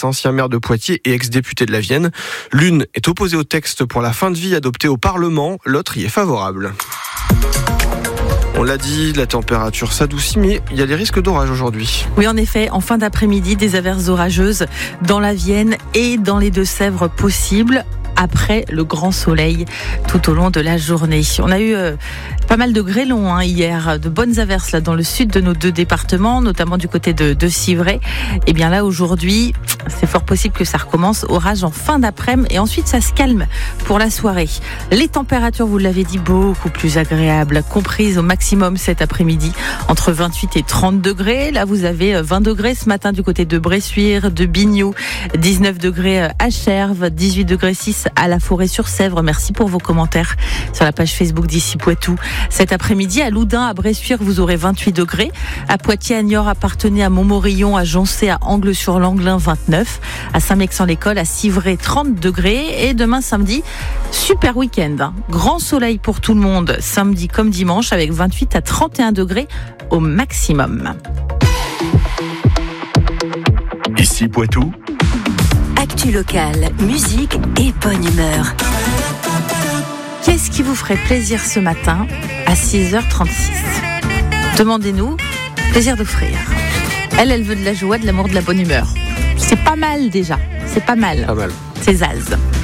ancien maire de Poitiers et ex-député de la Vienne. L'une est opposée au texte pour la fin de vie adopté au Parlement, l'autre y est favorable. On l'a dit, la température s'adoucit, mais il y a des risques d'orage aujourd'hui. Oui, en effet, en fin d'après-midi, des averses orageuses dans la Vienne et dans les Deux-Sèvres possibles, après le grand soleil tout au long de la journée. On a eu pas mal de grêlons hier, de bonnes averses là dans le sud de nos deux départements, notamment du côté de Civray. Et bien là aujourd'hui, c'est fort possible que ça recommence, orage en fin d'après-midi et ensuite ça se calme pour la soirée. Les températures, vous l'avez dit, beaucoup plus agréables, comprises au maximum cet après-midi, entre 28 et 30 degrés. Là vous avez 20 degrés ce matin du côté de Bressuire, de Bignoux, 19 degrés à Cherves, 18 degrés 6 à la Forêt-sur-Sèvre. Merci pour vos commentaires sur la page Facebook d'Ici Poitou. Cet après-midi, à Loudun, à Bressuire, vous aurez 28 degrés. À Poitiers, à Niort, à Parthenay, à Montmorillon, à Joncé, à Angles-sur-Langlin, 29. À Saint-Mexan-l'École, à Civray, 30 degrés. Et demain, samedi, super week-end. Grand soleil pour tout le monde, samedi comme dimanche, avec 28 à 31 degrés au maximum. Ici Poitou. Actu locale, musique et bonne humeur. Qu'est-ce qui vous ferait plaisir ce matin à 6h36 ? Demandez-nous, plaisir d'offrir. Elle veut de la joie, de l'amour, de la bonne humeur. C'est pas mal déjà, c'est pas mal. Pas mal. C'est Zaz.